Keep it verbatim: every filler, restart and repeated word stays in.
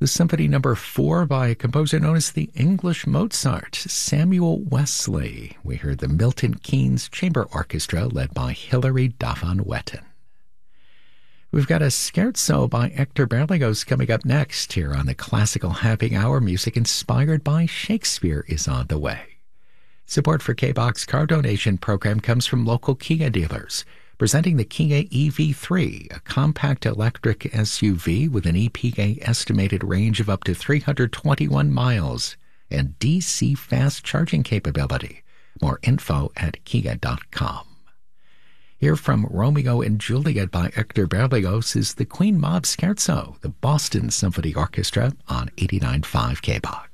the Symphony Number Four by a composer known as the English Mozart, Samuel Wesley. We heard the Milton Keynes Chamber Orchestra led by Hilary Duff van Wetten. We've got a scherzo by Hector Berlioz coming up next here on the Classical Happy Hour. Music inspired by Shakespeare is on the way. Support for K-Box car donation program comes from local Kia dealers, presenting the Kia E V three, a compact electric S U V with an E P A estimated range of up to three hundred twenty-one miles and D C fast charging capability. More info at kia dot com. Here from Romeo and Juliet by Hector Berlioz is the Queen Mab Scherzo, the Boston Symphony Orchestra on eighty-nine point five K-Box.